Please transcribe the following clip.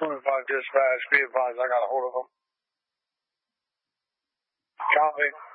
25 dispatch, be advised, I got a hold of them. Copy.